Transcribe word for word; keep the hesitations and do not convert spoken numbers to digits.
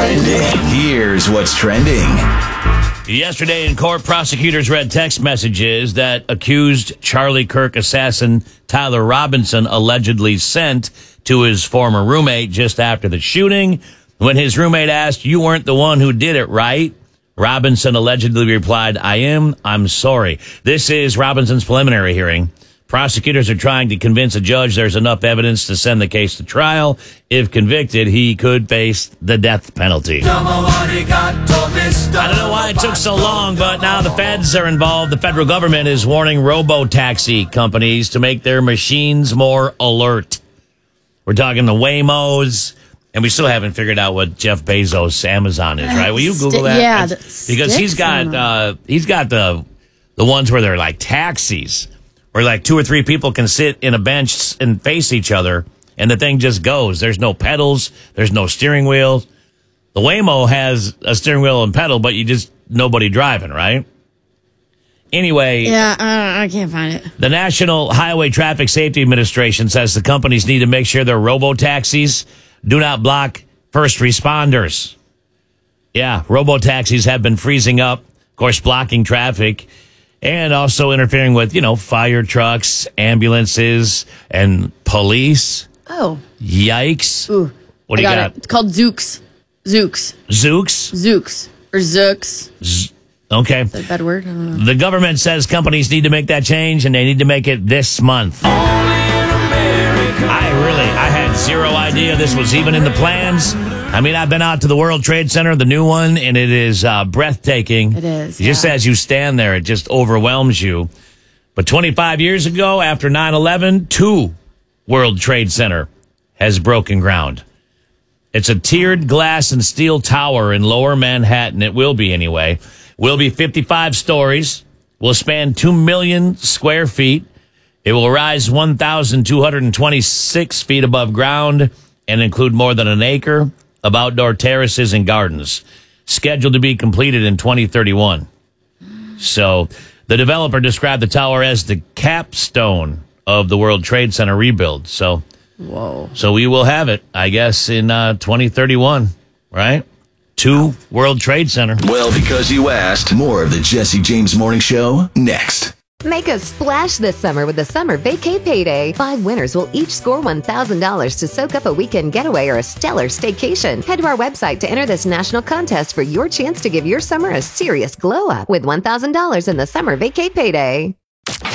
Trending. Here's what's trending. Yesterday in court, prosecutors read text messages that accused Charlie Kirk assassin Tyler Robinson allegedly sent to his former roommate just after the shooting. When his roommate asked, "You weren't the one who did it, right?" Robinson allegedly replied, "I am. I'm sorry." This is Robinson's preliminary hearing. Prosecutors are trying to convince a judge there's enough evidence to send the case to trial. If convicted, he could face the death penalty. I don't know why it took so long, but now the feds are involved. The federal government is warning robo-taxi companies to make their machines more alert. We're talking the Waymos, and we still haven't figured out what Jeff Bezos' Amazon is, right? Will you Google that? Yeah, because he's got uh, he's got the the ones where they're like taxis, where like two or three people can sit in a bench and face each other, and the thing just goes. There's no pedals. There's no steering wheel. The Waymo has a steering wheel and pedal, but you just nobody driving, right? Anyway. Yeah, I, I can't find it. The National Highway Traffic Safety Administration says the companies need to make sure their robo-taxis do not block first responders. Yeah, robo-taxis have been freezing up, of course, blocking traffic, and also interfering with, you know, fire trucks, ambulances, and police. Oh. Yikes. Ooh. What do I you got? got? It. It's called Zooks. Zooks. Zooks? Zooks. Or Zooks. Z- okay. Is that a bad word? I don't know. The government says companies need to make that change, and they need to make it this month. I really, I had zero idea this was even in the plans. I mean, I've been out to the World Trade Center, the new one, and it is uh, breathtaking. It is, Just yeah. as you stand there, it just overwhelms you. But twenty-five years ago, after nine eleven, two World Trade Center has broken ground. It's a tiered glass and steel tower in lower Manhattan. It will be anyway. Will be fifty-five stories. Will span two million square feet. It will rise one thousand two hundred twenty-six feet above ground and include more than an acre of outdoor terraces and gardens. Scheduled to be completed in twenty thirty-one. So the developer described the tower as the capstone of the World Trade Center rebuild. So, whoa. So we will have it, I guess, in uh, twenty thirty-one, right? Two World Trade Center. Well, because you asked. More of the Jesse James Morning Show next. Make a splash this summer with the Summer Vacay Payday. Five winners will each score one thousand dollars to soak up a weekend getaway or a stellar staycation. Head to our website to enter this national contest for your chance to give your summer a serious glow up with one thousand dollars in the Summer Vacay Payday.